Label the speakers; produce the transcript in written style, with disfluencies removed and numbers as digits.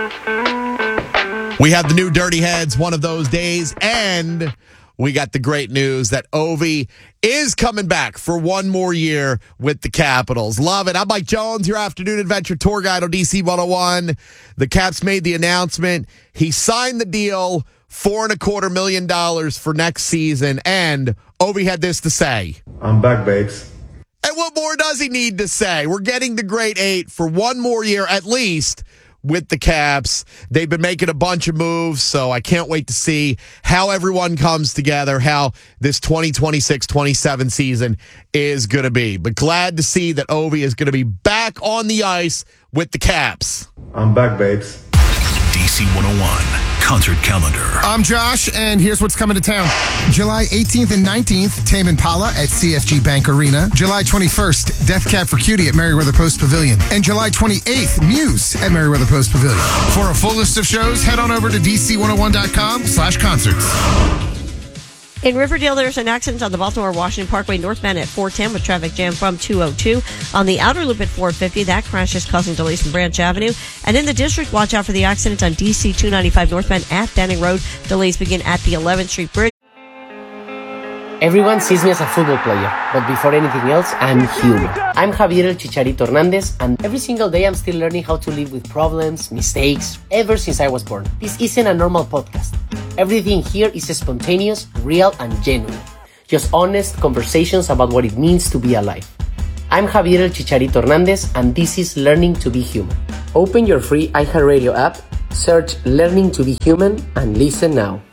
Speaker 1: We have the new Dirty Heads, one of those days, and we got the great news that Ovi is coming back for one more year with the Capitals. Love it. I'm Mike Jones, your afternoon adventure tour guide on DC 101. The Caps made the announcement. He signed the deal, $4.25 million for next season, and Ovi had this to say.
Speaker 2: I'm back, babes.
Speaker 1: And what more does he need to say? We're getting the Great Eight for one more year at least with the Caps. They've been making a bunch of moves, so I can't wait to see how everyone comes together, how this 2026-27 season is going to be. But glad to see that Ovi is going to be back on the ice with the Caps.
Speaker 2: I'm back, babes.
Speaker 3: DC 101 concert calendar.
Speaker 4: I'm Josh, and here's what's coming to town. July 18th and 19th, Tame Impala at CFG Bank Arena. July 21st, Death Cab for Cutie at Merriweather Post Pavilion. And July 28th, Muse at Merriweather Post Pavilion. For a full list of shows, head on over to dc101.com/concerts.
Speaker 5: In Riverdale, there's an accident on the Baltimore-Washington Parkway northbound at 410 with traffic jam from 202. On the outer loop at 450, that crash is causing delays from Branch Avenue. And in the district, watch out for the accident on DC 295 northbound at Denning Road. Delays begin at the 11th Street Bridge.
Speaker 6: Everyone sees me as a football player, but before anything else, I'm human. I'm Javier El Chicharito Hernandez, and every single day I'm still learning how to live with problems, mistakes, ever since I was born. This isn't a normal podcast. Everything here is spontaneous, real, and genuine. Just honest conversations about what it means to be alive. I'm Javier El Chicharito Hernandez, and this is Learning to be Human. Open your free iHeartRadio app, search Learning to be Human, and listen now.